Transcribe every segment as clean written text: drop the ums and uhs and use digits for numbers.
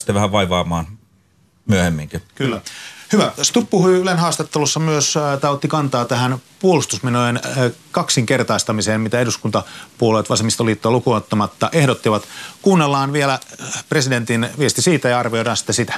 sitten vähän vaivaamaan myöhemminkin. Kyllä. Hyvä. Stubb puhui Ylen haastattelussa myös, tai otti kantaa tähän puolustusmenojen kaksinkertaistamiseen, mitä eduskuntapuolueet vasemmistoliittoa lukuun ottamatta ehdottivat. Kuunnellaan vielä presidentin viesti siitä ja arvioidaan sitten sitä.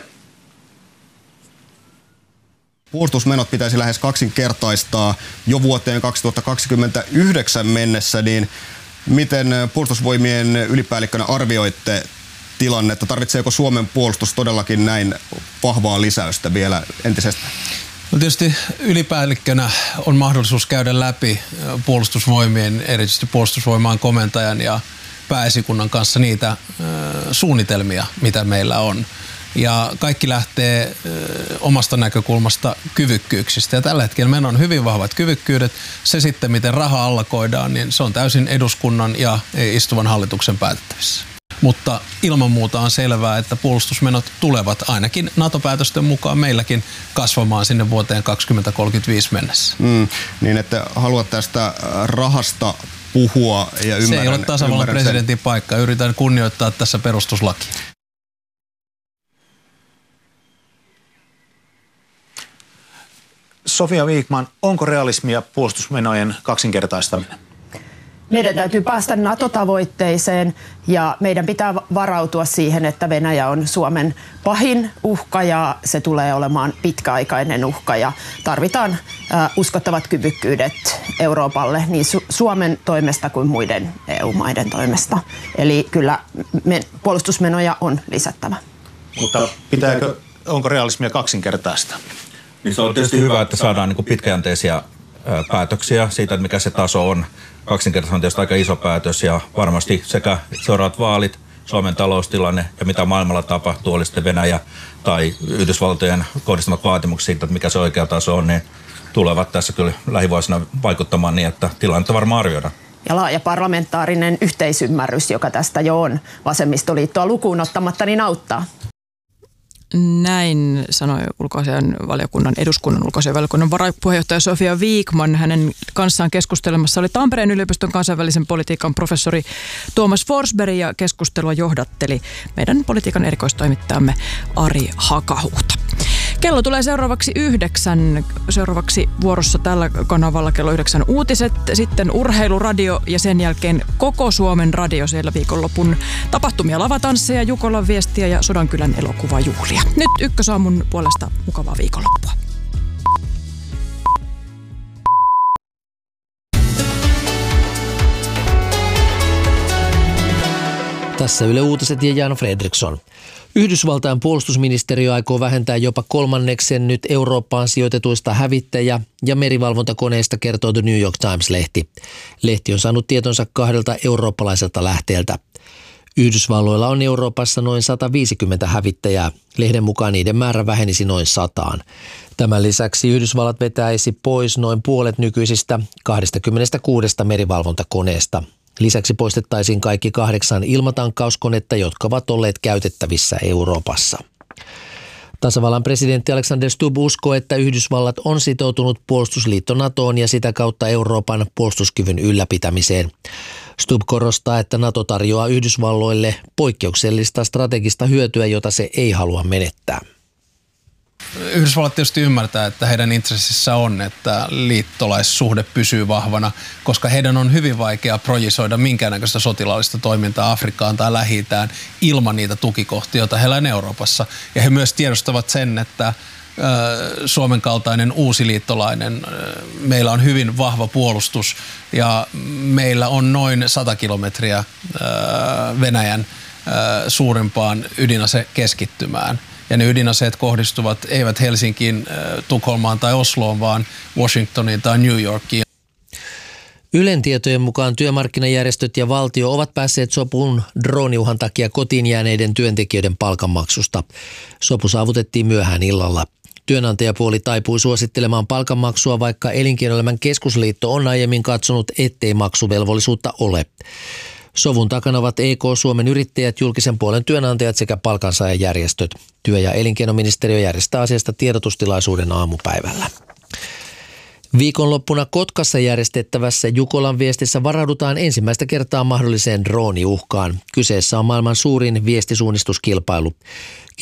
Puolustusmenot pitäisi lähes kaksinkertaistaa jo vuoteen 2029 mennessä, niin miten puolustusvoimien ylipäällikkönä arvioitte tilannetta? Tarvitseeko Suomen puolustus todellakin näin vahvaa lisäystä vielä entisestään? No tietysti ylipäällikkönä on mahdollisuus käydä läpi puolustusvoimien, erityisesti puolustusvoimaan komentajan ja pääesikunnan kanssa niitä suunnitelmia, mitä meillä on. Ja kaikki lähtee omasta näkökulmasta kyvykkyyksistä. Ja tällä hetkellä meillä on hyvin vahvat kyvykkyydet. Se sitten, miten raha allokoidaan, niin se on täysin eduskunnan ja istuvan hallituksen päätettävissä. Mutta ilman muuta on selvää, että puolustusmenot tulevat ainakin NATO-päätösten mukaan meilläkin kasvamaan sinne vuoteen 2035 mennessä. Niin, että haluat tästä rahasta puhua ja ymmärrän. Se ei ole tasavallan presidentin paikka. Yritän kunnioittaa tässä perustuslakia. Sofia Vikman, onko realismia puolustusmenojen kaksinkertaistaminen? Meidän täytyy päästä NATO-tavoitteeseen ja meidän pitää varautua siihen, että Venäjä on Suomen pahin uhka ja se tulee olemaan pitkäaikainen uhka ja tarvitaan uskottavat kyvykkyydet Euroopalle niin Suomen toimesta kuin muiden EU-maiden toimesta. Eli kyllä puolustusmenoja on lisättävä. Mutta onko realismia kaksinkertaista? Niin se on tietysti hyvä, että saadaan niin kuin pitkäjänteisiä päätöksiä siitä, että mikä se taso on. Kaksinkertaisesti on tietysti aika iso päätös ja varmasti sekä seuraavat vaalit, Suomen taloustilanne ja mitä maailmalla tapahtuu, oli sitten Venäjä tai Yhdysvaltojen kohdistamat vaatimukset siitä, että mikä se oikea taso on, niin tulevat tässä kyllä lähivuosina vaikuttamaan niin, että tilannetta varmaan arvioidaan. Ja laaja parlamentaarinen yhteisymmärrys, joka tästä jo on vasemmistoliittoa lukuun ottamatta, niin auttaa. Näin sanoi eduskunnan ulkoasiainvaliokunnan varapuheenjohtaja Sofia Vikman. Hänen kanssaan keskustelemassa oli Tampereen yliopiston kansainvälisen politiikan professori Tuomas Forsberg ja keskustelua johdatteli meidän politiikan erikoistoimittajamme Ari Hakahuuta. Kello tulee seuraavaksi 9. Seuraavaksi vuorossa tällä kanavalla kello 9 uutiset, sitten urheiluradio ja sen jälkeen koko Suomen radio siellä viikonlopun tapahtumia, lavatansseja, Jukolan viestiä ja Sodankylän elokuvajuhlia. Nyt Ykkösaamun puolesta mukavaa viikonloppua. Tässä Yle Uutiset ja Jan Fredriksson. Yhdysvaltain puolustusministeriö aikoo vähentää jopa kolmanneksen nyt Eurooppaan sijoitetuista hävittäjä- ja merivalvontakoneista, kertoo The New York Times-lehti. Lehti on saanut tietonsa 2 eurooppalaiselta lähteeltä. Yhdysvalloilla on Euroopassa noin 150 hävittäjää. Lehden mukaan niiden määrä vähenisi noin 100. Tämän lisäksi Yhdysvallat vetäisi pois noin puolet nykyisistä 26 merivalvontakoneesta. Lisäksi poistettaisiin kaikki 8 ilmatankkauskonetta, jotka ovat olleet käytettävissä Euroopassa. Tasavallan presidentti Alexander Stubb uskoo, että Yhdysvallat on sitoutunut puolustusliitto NATOon ja sitä kautta Euroopan puolustuskyvyn ylläpitämiseen. Stubb korostaa, että NATO tarjoaa Yhdysvalloille poikkeuksellista strategista hyötyä, jota se ei halua menettää. Yhdysvallat tietysti ymmärtää, että heidän intressissä on, että liittolaissuhde pysyy vahvana, koska heidän on hyvin vaikea projisoida minkäännäköistä sotilaallista toimintaa Afrikkaan tai Lähi-itään ilman niitä tukikohtia, joita heillä on Euroopassa. Ja he myös tiedostavat sen, että Suomen kaltainen uusi liittolainen, meillä on hyvin vahva puolustus ja meillä on noin 100 kilometriä Venäjän suurimpaan ydinasekeskittymään. Ja ne ydinaseet kohdistuvat eivät Helsinkiin, Tukholmaan tai Osloon, vaan Washingtoniin tai New Yorkiin. Ylen tietojen mukaan työmarkkinajärjestöt ja valtio ovat päässeet sopuun drooniuhan takia kotiin jääneiden työntekijöiden palkanmaksusta. Sopu saavutettiin myöhään illalla. Työnantajapuoli taipui suosittelemaan palkanmaksua, vaikka Elinkeinoelämän keskusliitto on aiemmin katsonut, ettei maksuvelvollisuutta ole. Sovun takana ovat EK, Suomen yrittäjät, julkisen puolen työnantajat sekä palkansaajajärjestöt. Työ- ja elinkeinoministeriö järjestää asiasta tiedotustilaisuuden aamupäivällä. Viikonloppuna Kotkassa järjestettävässä Jukolan viestissä varaudutaan ensimmäistä kertaa mahdolliseen drooniuhkaan. Kyseessä on maailman suurin viestisuunnistuskilpailu.